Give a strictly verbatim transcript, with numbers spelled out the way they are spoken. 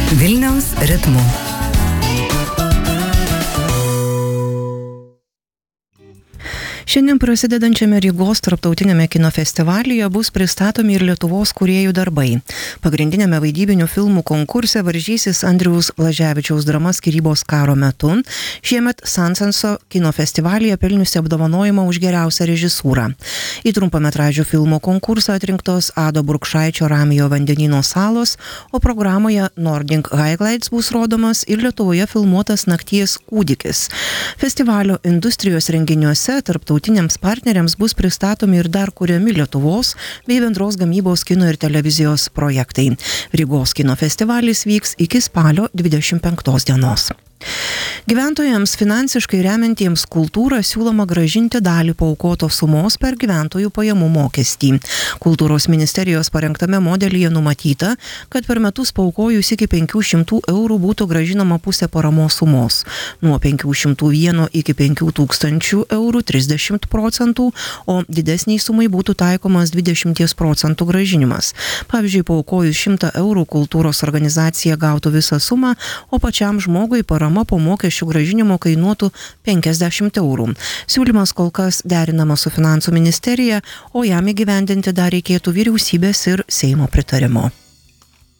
Vilniaus ritmu. Šiandien prasidedančiame Rygos tarptautinėme kino festivalyje bus pristatomi ir Lietuvos kūrėjų darbai. Pagrindinėme vaidybinių filmų konkurse varžysis Andriaus Blaževičiaus drama Skyrybos karo metu, šiemet Sansenso kino festivalyje pelniusi apdovanojimą už geriausią režisūrą. Į trumpametražių filmų konkursą atrinktos Ado Burkšaičio Ramijo vandenyno salos, o programoje Nordic Highlights bus rodomas ir Lietuvoje filmuotas Nakties kūdikis. Festivalio industrijos renginiuose tarptautinių Tautiniams partneriams bus pristatomi ir dar kuriami Lietuvos bei bendros gamybos kino ir televizijos projektai. Rygos kino festivalis vyks iki spalio dvidešimt penktos dienos. Gyventojams finansiškai remiantiems kultūrą siūloma grąžinti dalį paaukotos sumos per gyventojų pajamų mokestį. Kultūros ministerijos parengtame modelyje numatyta, kad per metus paaukojus iki penkių šimtų eurų būtų grąžinama pusė paramos sumos. Nuo penkių šimtų vieno iki penkių tūkstančių eurų trisdešimt procentų, o didesniai sumai būtų taikomas dvidešimt procentų grąžinimas. Pavyzdžiui, paaukojus šimtą eurų kultūros organizacija gautų visą sumą, o pačiam žmogui parama po mokesčių grąžinimo kainuotų penkiasdešimt eurų. Siūlymas kol kas derinamas su finansų ministerija, o jam įgyvendinti dar reikėtų vyriausybės ir Seimo pritarimo.